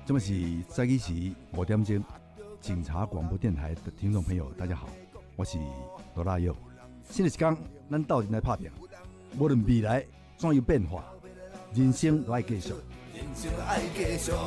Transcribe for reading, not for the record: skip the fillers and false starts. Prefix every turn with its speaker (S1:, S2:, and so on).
S1: 这么是早起时5点钟，警察广播电台的听众朋友，大家好，我是罗大佑。新的一天，咱斗阵来打拼，无论未来怎样变化，人生都要继续。